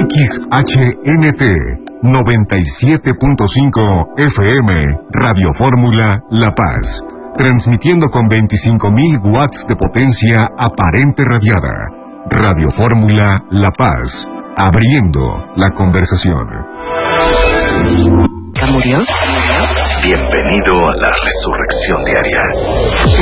XHNT 97.5 FM, Radio Fórmula La Paz. Transmitiendo con 25.000 watts de potencia aparente radiada. Radio Fórmula La Paz. Abriendo la conversación. ¿Ya murió? Bienvenido a la resurrección diaria.